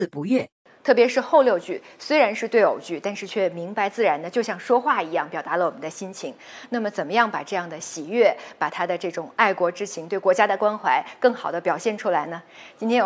不悦。 特别是后6句，虽然是对偶句，但是却明白自然的，就像说话一样，表达了我们的心情。那么，怎么样把这样的喜悦，把他的这种爱国之情、对国家的关怀，更好的表现出来呢？今天